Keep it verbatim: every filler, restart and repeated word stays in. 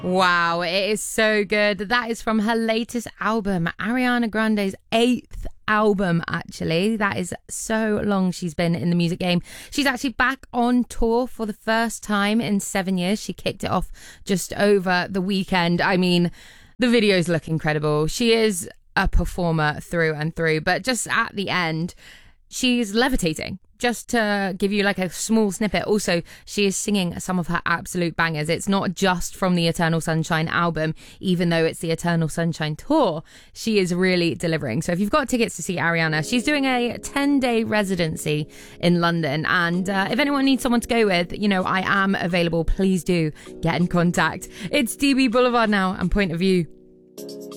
Wow, it is so good. That is from her latest album, Ariana Grande's eighth album, actually. That is so long she's been in the music game. She's actually back on tour for the first time in seven years. She kicked it off just over the weekend. I mean, the videos look incredible. She is a performer through and through, but just at the end, she's levitating. Just to give you like a small snippet, also, she is singing some of her absolute bangers. It's not just from the Eternal Sunshine album, even though it's the Eternal Sunshine tour. She is really delivering. So if you've got tickets to see Ariana, she's doing a ten-day residency in London. And uh, if anyone needs someone to go with, you know, I am available. Please do get in contact. It's D B Boulevard now and Point of View.